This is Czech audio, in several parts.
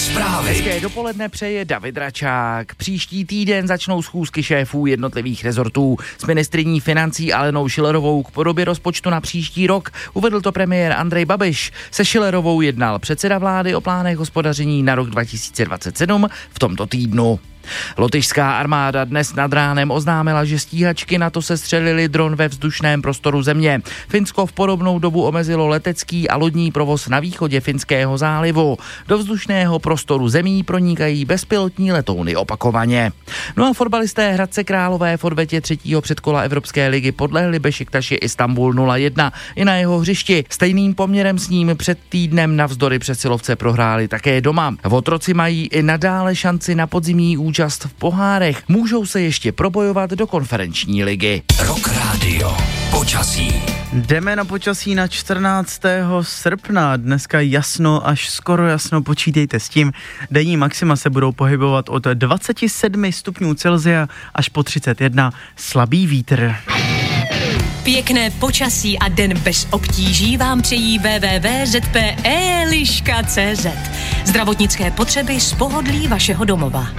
Zprávy. Hezké dopoledne přeje David Račák. Příští týden začnou schůzky šéfů jednotlivých rezortů. S ministryní financí Alenou Schillerovou k podobě rozpočtu na příští rok. Uvedl to premiér Andrej Babiš. Se Schillerovou jednal předseda vlády o plánech hospodaření na rok 2027 v tomto týdnu. Lotyšská armáda dnes nad ránem oznámila, že stíhačky NATO sestřelily dron ve vzdušném prostoru země. Finsko v podobnou dobu omezilo letecký a lodní provoz na východě Finského zálivu. Do vzdušného prostoru zemí pronikají bezpilotní letouny opakovaně. No a fotbalisté Hradce Králové v odvetě třetího předkola Evropské ligy podlehli Bešiktaši Istanbul 0-1 i na jeho hřišti. Stejným poměrem s ním před týdnem navzdory přesilovce prohráli také doma. Otroci mají i nadále šanci na podzimní účast v pohárech. Můžou se ještě probojovat do konferenční ligy. Rock Radio. Počasí. Jdeme na počasí na 14. srpna. Dneska jasno, až skoro jasno, počítejte s tím. Denní maxima se budou pohybovat od 27 stupňů Celsia až po 31. Slabý vítr. Pěkné počasí a den bez obtíží vám přejí www.zpe.liška.cz. Zdravotnické potřeby z pohodlí vašeho domova.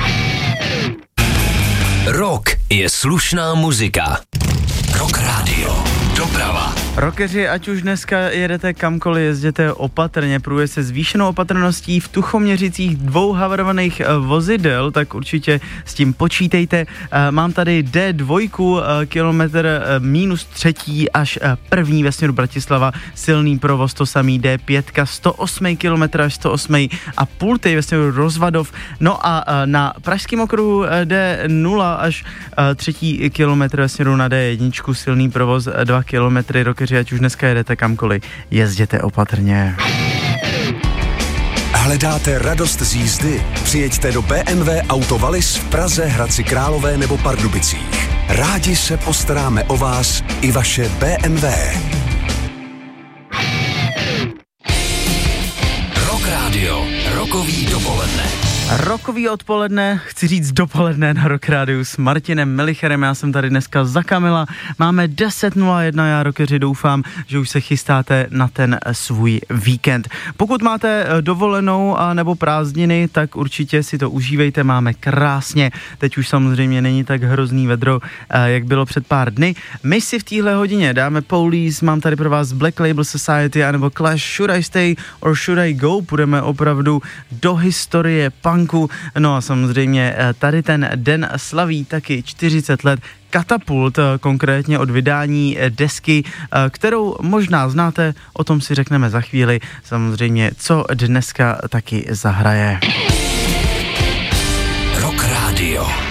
Rock je slušná muzika. Rock Radio. Doprava. Rockeři, ať už dneska jedete kamkoliv, jezděte opatrně, průjezd se zvýšenou opatrností v Tuchoměřicích 2 havarovaných vozidel, tak určitě s tím počítejte. Mám tady D2, kilometr -3 až 1. ve směru Bratislava, silný provoz, to samý D5, 108 kilometr až 108 a půl ve směru Rozvadov. No a na pražském okruhu D0 až 3. kilometr ve směru na D1, silný provoz 2 kilometry. Rockeři, ať už dneska jedete kamkoliv, jezděte opatrně. Hledáte radost z jízdy? Přijeďte do BMW Auto Wallis v Praze, Hradci Králové nebo Pardubicích. Rádi se postaráme o vás i vaše BMW. Rock Radio. Rockový dopoledne. Rokový odpoledne, chci říct dopoledne na Rock Rádiu s Martinem Melicherem, já jsem tady dneska za Kamila, máme 10:01, já rockeři doufám, že už se chystáte na ten svůj víkend. Pokud máte dovolenou a nebo prázdniny, tak určitě si to užívejte, máme krásně, teď už samozřejmě není tak hrozný vedro, jak bylo před pár dny. My si v téhle hodině dáme Police, mám tady pro vás Black Label Society anebo Clash, Should I Stay or Should I Go, půjdeme opravdu do historie punku. No a samozřejmě tady ten den slaví taky 40 let Katapult, konkrétně od vydání desky, kterou možná znáte, o tom si řekneme za chvíli, samozřejmě co dneska taky zahraje.